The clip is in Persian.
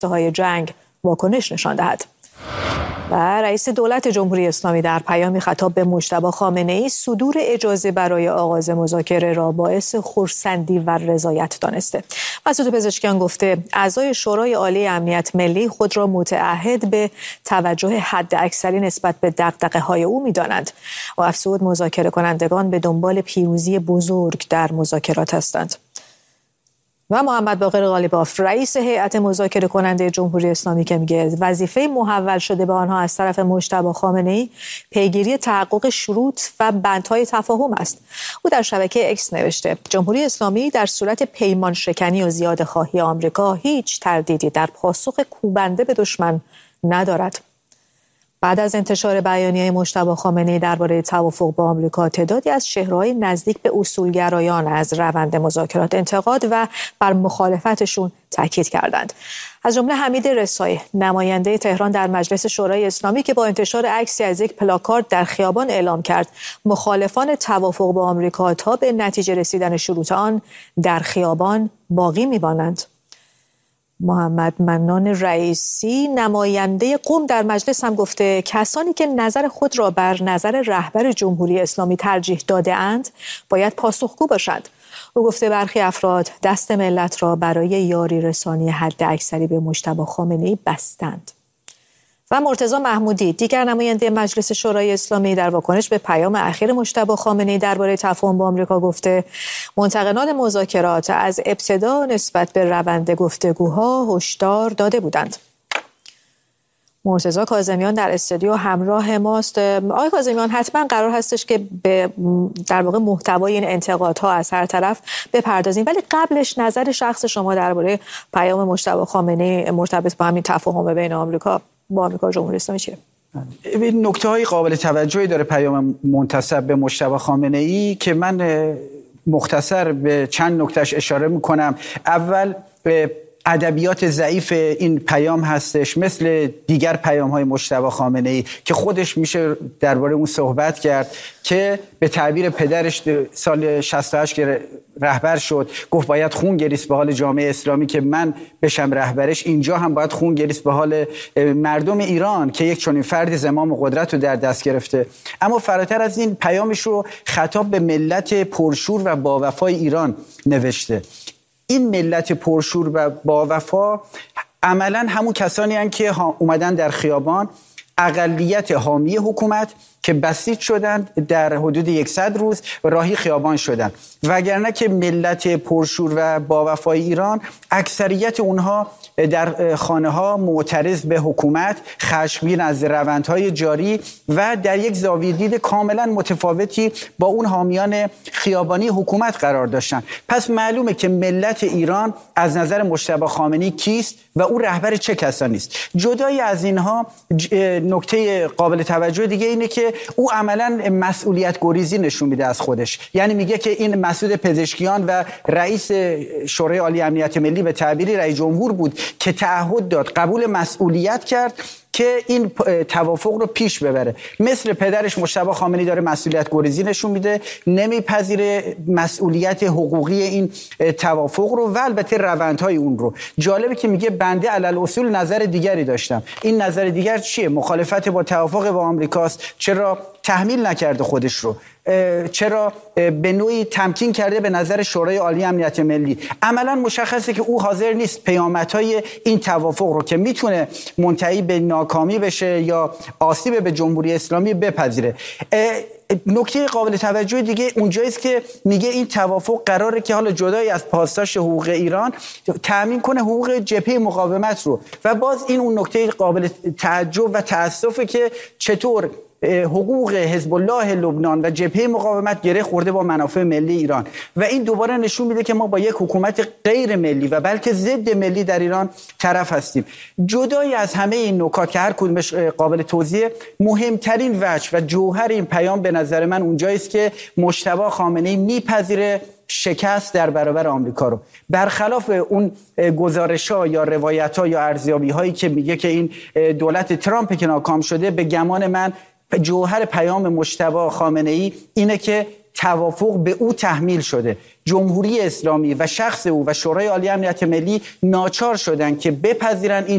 های جنگ واکنش نشان دهد. و رئیس دولت جمهوری اسلامی در پیامی خطاب به مجتبی خامنه‌ای صدور اجازه برای آغاز مذاکره را باعث خرسندی و رضایت دانسته. مسعود پزشکیان گفته اعضای شورای عالی امنیت ملی خود را متعهد به توجه حداکثری نسبت به دغدغه‌های او می‌دانند و افزود مذاکره کنندگان به دنبال پیروزی بزرگ در مذاکرات هستند. و محمد باقر غالیباف رئیس هیئت مذاکره کننده جمهوری اسلامی که میگه وظیفه محول شده به آنها از طرف مجتبی خامنه‌ای پیگیری تحقق شروط و بندهای تفاهم است. او در شبکه اکس نوشته جمهوری اسلامی در صورت پیمان شکنی و زیاده خواهی آمریکا هیچ تردیدی در پاسخ کوبنده به دشمن ندارد. بعد از انتشار بیانیه مجتبی خامنه‌ای درباره توافق با آمریکا، تعدادی از چهره‌های نزدیک به اصولگرایان از روند مذاکرات انتقاد و بر مخالفتشون تاکید کردند. از جمله حمید رسایی، نماینده تهران در مجلس شورای اسلامی که با انتشار عکسی از یک پلاکارد در خیابان اعلام کرد مخالفان توافق با آمریکا تا به نتیجه رسیدن شروط آن در خیابان باقی می‌مانند. محمد منان رئیسی نماینده قم در مجلس هم گفته کسانی که نظر خود را بر نظر رهبر جمهوری اسلامی ترجیح داده اند باید پاسخگو باشند. او گفته برخی افراد دست ملت را برای یاری رسانی حداکثری به مجتبی خامنه‌ای بستند. و مرتضی محمودی دیگر نماینده مجلس شورای اسلامی در واکنش به پیام اخیر مجتبی خامنه‌ای درباره تفاهم با آمریکا گفته منتقدان مذاکرات از ابتدا نسبت به روند گفتگوها هشدار داده بودند. مرتضی کاظمیان در استودیو همراه ماست. آقای کاظمیان، حتما قرار هستش که به در واقع محتوای این انتقادها از هر طرف بپردازیم، ولی قبلش نظر شخص شما درباره پیام مجتبی خامنه‌ای مرتبط با همین تفاهم بین آمریکا با آمریکا جمهوری اسلامی چیه؟ این نکته‌های قابل توجهی داره پیام منتسب به مجتبی خامنه‌ای که من مختصر به چند نکتهش اشاره میکنم. اول به ادبیات ضعیف این پیام هستش، مثل دیگر پیام‌های مجتبی خامنه‌ای که خودش میشه درباره اون صحبت کرد که به تعبیر پدرش سال 68 که رهبر شد گفت باید خون گریست به حال جامعه اسلامی که من بشم رهبرش. اینجا هم باید خون گریست به حال مردم ایران که یک چنین فرد زمام قدرت رو در دست گرفته. اما فراتر از این پیامش رو خطاب به ملت پرشور و باوفای ایران نوشته. این ملت پرشور و باوفا عملاً همون کسانی هستند که اومدن در خیابان، اقلیت حامی حکومت که بسیج شدند در حدود 100 روز و راهی خیابان شدند، وگرنه که ملت پرشور و باوفای ایران اکثریت اونها در خانه ها معترض به حکومت، خشمگین از روندهای جاری و در یک زاویه دید کاملا متفاوتی با اون حامیان خیابانی حکومت قرار داشتن. پس معلومه که ملت ایران از نظر مجتبی خامنه‌ای کیست و او رهبر چه کسانی است. جدای از اینها نکته قابل توجه دیگه اینه که او عملا مسئولیت گریزی نشون میده از خودش. یعنی میگه که این مسعود پزشکیان و رئیس شورای عالی امنیت ملی به تعبیری رئیس جمهور بود که تعهد داد، قبول مسئولیت کرد که این توافق رو پیش ببره. مثل پدرش مجتبی خامنه‌ای داره مسئولیت گریزی نشون میده، نمیپذیره مسئولیت حقوقی این توافق رو و البته روندهای اون رو. جالبه که میگه بنده علل اصول نظر دیگری داشتم. این نظر دیگر چیه؟ مخالفت با توافق با آمریکاست. چرا تحمیل نکرده خودش رو؟ چرا به نوعی تمکین کرده به نظر شورای عالی امنیت ملی؟ عملا مشخصه که او حاضر نیست پیامدهای این توافق رو که میتونه منتهی به ناکامی بشه یا آسیب به جمهوری اسلامی بپذیره. نکته قابل توجه دیگه اونجاییست که میگه این توافق قراره که حالا جدای از پاسداشت حقوق ایران تامین کنه حقوق جبهه مقاومت رو و باز این اون نکته قابل تعجب و تأسفه که چطور حقوق حزب الله لبنان و جبهه مقاومت گره خورده با منافع ملی ایران و این دوباره نشون میده که ما با یک حکومت غیر ملی و بلکه ضد ملی در ایران طرف هستیم. جدای از همه این نکات که هر کدومش قابل توضیح، مهمترین وجه و جوهر این پیام به نظر من اونجاییست که مجتبی خامنه‌ای میپذیره شکست در برابر آمریکا رو، برخلاف اون گزارش‌ها یا روایت‌ها یا ارزیابی‌هایی که میگه که این دولت ترامپ که ناکام شده. به گمان من جوهر پیام مجتبی خامنه‌ای اینه که توافق به او تحمیل شده. جمهوری اسلامی و شخص او و شورای عالی امنیت ملی ناچار شدند که بپذیرند این